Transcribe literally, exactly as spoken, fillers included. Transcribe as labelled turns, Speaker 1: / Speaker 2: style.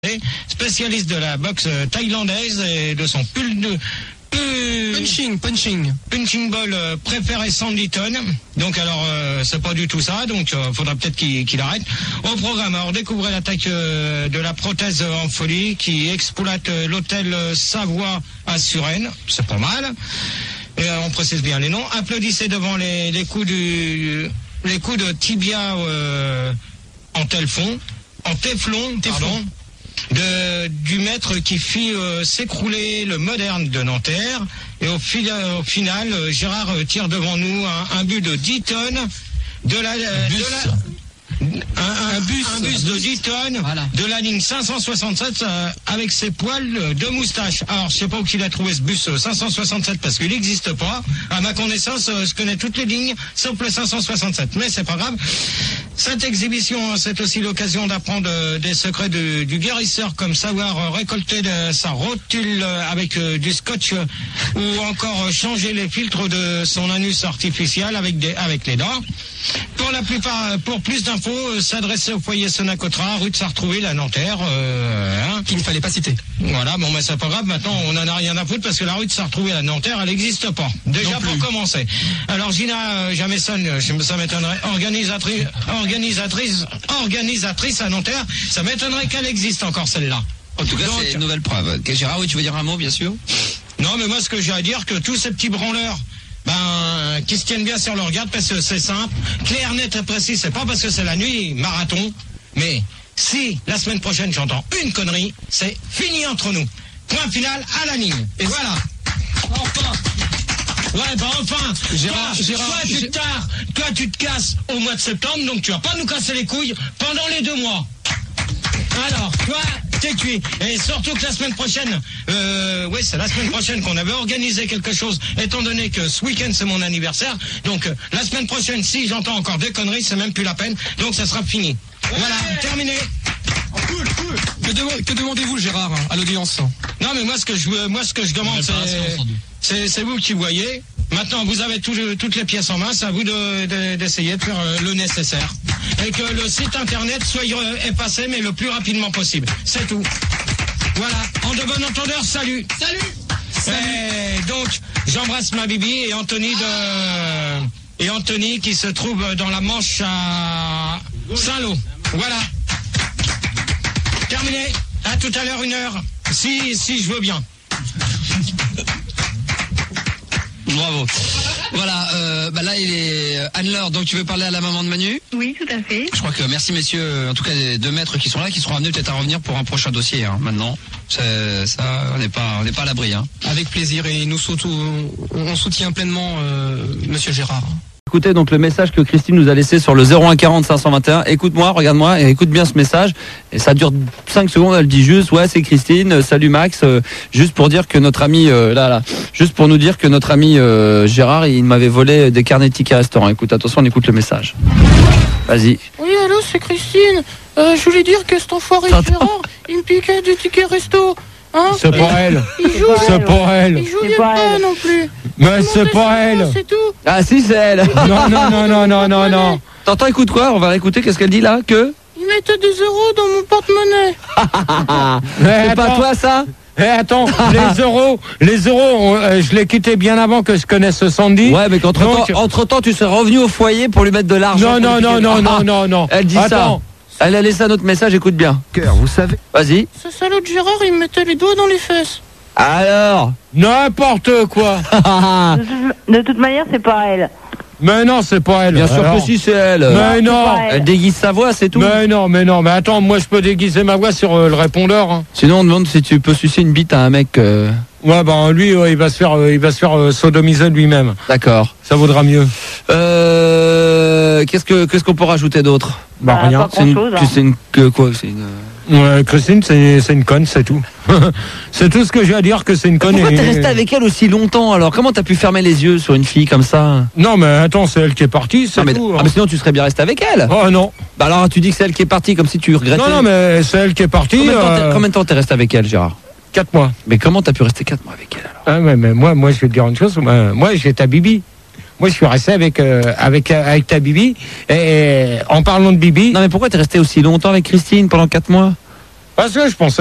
Speaker 1: Spécialiste de la boxe thaïlandaise et de son pull de euh,
Speaker 2: punching, punching,
Speaker 1: punching ball euh, préféré Sanditon. Donc alors euh, c'est pas du tout ça. Donc euh, faudra peut-être qu'il, qu'il arrête. Au programme, alors découvrez l'attaque euh, de la prothèse en folie qui exploite euh, l'hôtel Savoie à Suresnes. C'est pas mal. Et euh, on précise bien les noms. Applaudissez devant les, les coups du les coups de tibia euh, en téflon, en téflon, pardon. De, du maître qui fit euh, s'écrouler le moderne de Nanterre. Et au, fil, au final, euh, Gérard euh, tire devant nous un, un but de dix tonnes de la... Euh,
Speaker 2: bus.
Speaker 1: de la un, un, un, bus, un bus de dix tonnes voilà. De la ligne cinq cent soixante-sept euh, avec ses poils de moustache. Alors, je sais pas où il a trouvé ce bus euh, cinq cent soixante-sept parce qu'il n'existe pas. À ma connaissance, euh, je connais toutes les lignes sauf le cinq cent soixante-sept. Mais c'est pas grave. Cette exhibition, c'est aussi l'occasion d'apprendre euh, des secrets de, du guérisseur, comme savoir euh, récolter de, sa rotule euh, avec euh, du scotch euh, ou encore euh, changer les filtres de son anus artificiel avec, des, avec les dents. Pour la plupart, pour plus d'infos, euh, s'adresser au foyer Sonacotra, rue de Sartrouville à Nanterre, euh, hein.
Speaker 2: Qu'il ne fallait pas citer.
Speaker 1: Voilà, bon, mais c'est pas grave, maintenant on en a rien à foutre parce que la rue de Sartrouville à Nanterre, elle n'existe pas. Déjà pour commencer. Alors Gina euh, Jameson, ça m'étonnerait, organisatrice, organisatrice, organisatrice à Nanterre, ça m'étonnerait qu'elle existe encore celle-là.
Speaker 3: En tout cas, donc, c'est une nouvelle preuve. Okay, Gérard, oui, tu veux dire un mot, bien sûr?
Speaker 1: Non, mais moi, ce que j'ai à dire, que tous ces petits branleurs, ben, qui se tiennent bien sur leur garde, parce que c'est simple, clair, net et précis, c'est pas parce que c'est la nuit, marathon, mais si la semaine prochaine j'entends une connerie, c'est fini entre nous. Point final à la ligne. Et voilà. Enfin. Ouais, bah enfin, Gérard, toi, Gérard, toi, tu te tards, toi tu te casses au mois de septembre, donc tu vas pas nous casser les couilles pendant les deux mois. Alors, toi, t'es cuit. Et surtout que la semaine prochaine, euh, oui, c'est la semaine prochaine qu'on avait organisé quelque chose, étant donné que ce week-end c'est mon anniversaire. Donc, euh, la semaine prochaine, si j'entends encore des conneries, c'est même plus la peine. Donc, ça sera fini. Ouais. Voilà, terminé.
Speaker 2: Oh, cool, cool. Que, de, que demandez-vous, Gérard, à l'audience?
Speaker 1: Non, mais moi, ce que je, moi, ce que je demande, c'est, c'est, c'est vous qui voyez. Maintenant, vous avez tout, toutes les pièces en main, c'est à vous de, de, d'essayer de faire le nécessaire. Et que le site internet soit effacé, mais le plus rapidement possible. C'est tout. Voilà. En de bon entendeur, salut.
Speaker 2: Salut.
Speaker 1: Salut. Et donc, j'embrasse ma Bibi et Anthony de, et Anthony qui se trouve dans la Manche à Saint-Lô. Voilà. Terminé. À tout à l'heure, une heure. Si, si je veux bien.
Speaker 3: Bravo. Voilà, euh, bah là il est Anne-Laure, donc tu veux parler à la maman de Manu?
Speaker 4: Oui, tout à fait.
Speaker 3: Je crois que merci messieurs, en tout cas les deux maîtres qui sont là, qui seront amenés peut-être à revenir pour un prochain dossier. Hein, maintenant, c'est, ça, on n'est pas, on n'est pas à l'abri. Hein.
Speaker 2: Avec plaisir et nous surtout, on soutient pleinement euh, Monsieur Gérard.
Speaker 5: Écoutez donc le message que Christine nous a laissé sur le zéro un quarante cinq cent vingt et un. Écoute-moi, regarde-moi et écoute bien ce message. Et ça dure cinq secondes, elle dit juste, ouais, c'est Christine, euh, salut Max, euh, juste pour dire que notre ami, euh, là, là, juste pour nous dire que notre ami euh, Gérard, il m'avait volé des carnets de tickets restaurant. Écoute, attention, on écoute le message. Vas-y.
Speaker 6: Oui, allô, c'est Christine. Euh, je voulais dire que cet enfoiré Gérard, il me piquait des tickets resto. Hein,
Speaker 7: c'est pas elle.
Speaker 6: Il joue,
Speaker 7: c'est pas elle.
Speaker 6: Il jouait pas, pas non plus.
Speaker 7: Mais c'est pas elle.
Speaker 6: C'est tout.
Speaker 5: Ah si, c'est elle.
Speaker 7: Non, non, non, non, non, non, non.
Speaker 5: T'entends, écoute quoi? On va réécouter. Qu'est-ce qu'elle dit là? Que
Speaker 6: il mettait des euros dans mon porte-monnaie.
Speaker 5: C'est pas toi ça?
Speaker 7: Eh attends, les euros, les euros, on, euh, je l'ai quitté bien avant que je connaisse Sandy.
Speaker 5: Ouais, mais qu'entre temps, entre temps, tu serais revenu au foyer pour lui mettre de l'argent.
Speaker 7: Non, non, non, non, non, non, non.
Speaker 5: Elle dit
Speaker 7: attends.
Speaker 5: ça. Elle a laissé un autre message, écoute bien.
Speaker 7: Cœur, vous savez.
Speaker 5: Vas-y.
Speaker 6: Ce salaud de Gérard, il me mettait les doigts dans les fesses.
Speaker 5: Alors?
Speaker 7: N'importe quoi.
Speaker 4: de, de toute manière, c'est pas elle.
Speaker 7: Mais non, c'est pas elle.
Speaker 5: Bien sûr Alors. que si, c'est elle.
Speaker 7: Mais non.
Speaker 6: Elle.
Speaker 5: elle déguise sa voix, c'est tout.
Speaker 7: Mais non, mais non. Mais attends, moi je peux déguiser ma voix sur euh, le répondeur. Hein.
Speaker 5: Sinon, on demande si tu peux sucer une bite à un mec. Euh...
Speaker 7: Ouais, ben lui, ouais, il va se faire, euh, il va se faire euh, sodomiser lui-même.
Speaker 5: D'accord.
Speaker 7: Ça vaudra mieux.
Speaker 5: Euh, qu'est-ce que, qu'est-ce qu'on peut rajouter d'autre?
Speaker 7: Bah,
Speaker 4: bah
Speaker 7: rien.
Speaker 4: Pas c'est une, chose, hein.
Speaker 5: c'est une, que quoi? C'est une.
Speaker 7: Ouais, Christine, c'est, c'est une conne, c'est tout. C'est tout ce que j'ai à dire, que c'est une conne.
Speaker 5: Pourquoi
Speaker 7: et...
Speaker 5: t'es resté avec elle aussi longtemps alors? Comment t'as pu fermer les yeux sur une fille comme ça?
Speaker 7: Non, mais attends, c'est elle qui est partie, c'est
Speaker 5: non, mais,
Speaker 7: tout.
Speaker 5: Ah,
Speaker 7: hein.
Speaker 5: mais sinon tu serais bien resté avec elle.
Speaker 7: Oh non.
Speaker 5: Bah alors tu dis que c'est elle qui est partie comme si tu regrettais.
Speaker 7: Non, non, mais c'est elle qui est partie.
Speaker 5: Combien de temps t'es,
Speaker 7: euh...
Speaker 5: combien de temps t'es resté avec elle, Gérard?
Speaker 7: Quatre mois.
Speaker 5: Mais comment t'as pu rester quatre mois avec elle alors?
Speaker 7: Ah ouais, mais moi, moi, je vais te dire une chose. Moi, moi j'ai ta Bibi. Moi, je suis resté avec euh, avec avec ta Bibi. Et, et en parlant de Bibi.
Speaker 5: Non, mais pourquoi t'es resté aussi longtemps avec Christine pendant quatre mois?
Speaker 7: Parce que je pense